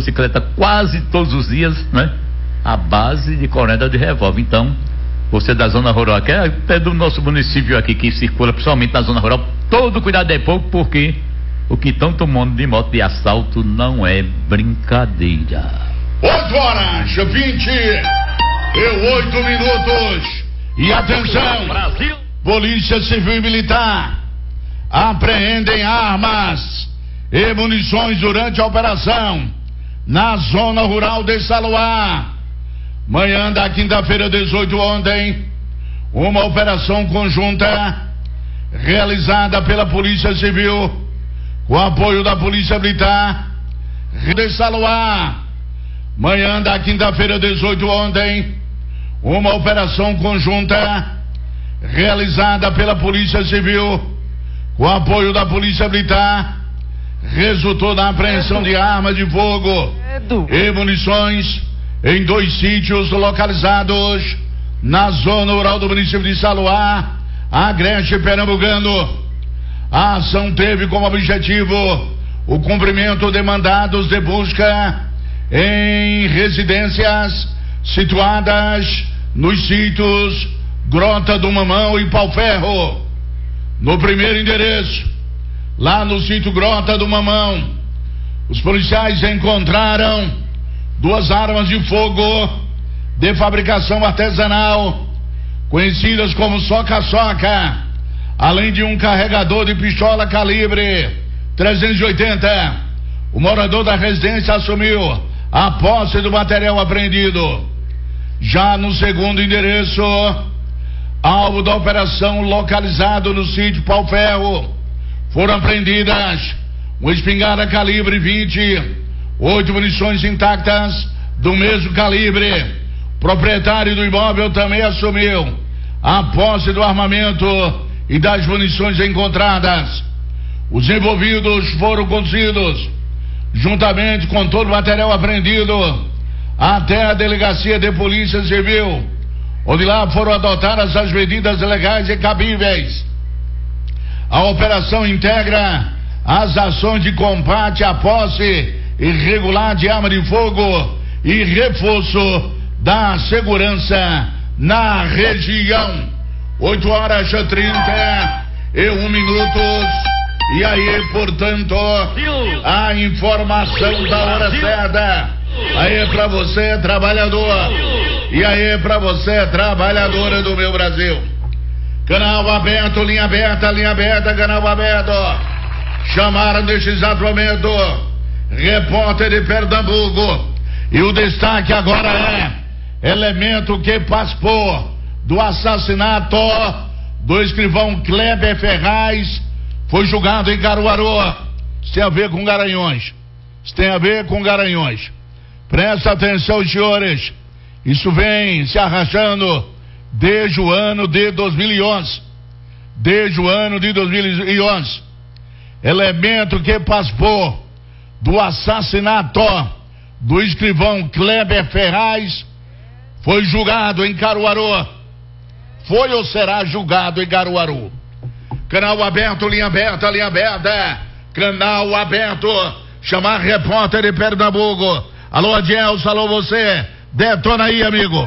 motocicleta quase todos os dias, né? À base de corneta de revólver. Então, você da zona rural, que é até do nosso município aqui, que circula principalmente na zona rural, todo cuidado é pouco, porque o que estão tomando de moto de assalto não é brincadeira. 8h28. E atenção, Brasil. Polícia Civil e Militar apreendem armas e munições durante a operação na zona rural de Saluá. Manhã da quinta-feira, 18 ontem, uma operação conjunta realizada pela Polícia Civil com apoio da Polícia Militar de Saluá. Manhã da quinta-feira, 18 ontem, uma operação conjunta realizada pela Polícia Civil com apoio da Polícia Militar resultou na apreensão de armas de fogo e munições em 2 sítios localizados na zona rural do município de Saluá, Agreste Pernambucano. A ação teve como objetivo o cumprimento de mandados de busca em residências situadas nos sítios Grota do Mamão e Pau Ferro. No primeiro endereço, lá no sítio Grota do Mamão, os policiais encontraram 2 armas de fogo de fabricação artesanal, conhecidas como soca-soca, além de um carregador de pistola calibre 380. O morador da residência assumiu a posse do material apreendido. Já no segundo endereço, alvo da operação localizado no sítio Pau Ferro, foram apreendidas uma espingarda calibre 20, 8 munições intactas do mesmo calibre. O proprietário do imóvel também assumiu a posse do armamento e das munições encontradas. Os envolvidos foram conduzidos, juntamente com todo o material apreendido, até a Delegacia de Polícia Civil, onde lá foram adotadas as medidas legais e cabíveis. A operação integra as ações de combate à posse irregular de arma de fogo e reforço da segurança na região. 8h31. E aí, portanto, a informação da hora certa. Aí pra você, trabalhador. E aí pra você, trabalhadora do meu Brasil. Canal aberto, linha aberta, canal aberto. Chamaram neste exato momento repórter de Pernambuco. E o destaque agora é elemento que participou do assassinato do escrivão Kleber Ferraz foi julgado em Caruaru. Isso tem a ver com Garanhuns. Presta atenção, senhores. Isso vem se arrastando desde o ano de 2011. Elemento que participou do assassinato do escrivão Kleber Ferraz foi julgado em Caruaru. Foi ou será julgado em Caruaru? Canal aberto, linha aberta. Canal aberto. Chamar repórter de Pernambuco. Alô, Adielson, alô você. Detona aí, amigo.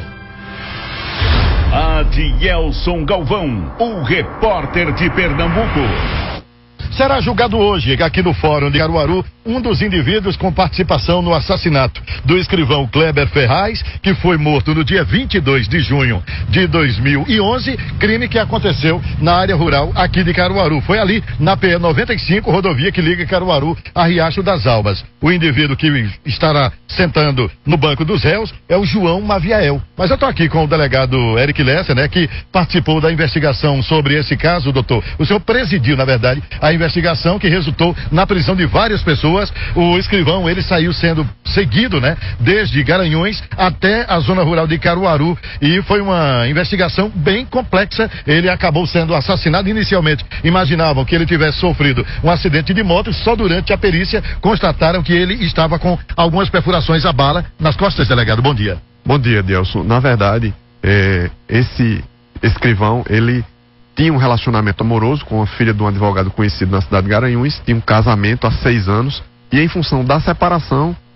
Adielson Galvão, o repórter de Pernambuco. Será julgado hoje, aqui no Fórum de Caruaru, um dos indivíduos com participação no assassinato do escrivão Kleber Ferraz, que foi morto no dia 22 de junho de 2011, crime que aconteceu na área rural aqui de Caruaru. Foi ali na PE 95, rodovia que liga Caruaru a Riacho das Albas. O indivíduo que estará sentando no banco dos réus é o João Maviael. Mas eu estou aqui com o delegado Eric Lessa, né, que participou da investigação sobre esse caso, doutor. O senhor presidiu, na verdade, a investigação que resultou na prisão de várias pessoas. O escrivão, ele saiu sendo seguido, né, desde Garanhuns até a zona rural de Caruaru, e foi uma investigação bem complexa. Ele acabou sendo assassinado. Inicialmente imaginavam que ele tivesse sofrido um acidente de moto. Só durante a perícia constataram que ele estava com algumas perfurações a bala nas costas. Delegado, bom dia. Bom dia, Adelson. Na verdade, esse escrivão, ele tinha um relacionamento amoroso com a filha de um advogado conhecido na cidade de Garanhuns, tinha um casamento há 6 anos, e em função da separação,